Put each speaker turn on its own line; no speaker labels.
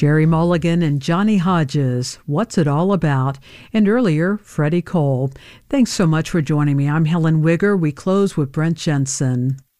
Jerry Mulligan and Johnny Hodges, What's It All About? And earlier, Freddie Cole. Thanks so much for joining me. I'm Helen Wigger. We close with Brent Jensen.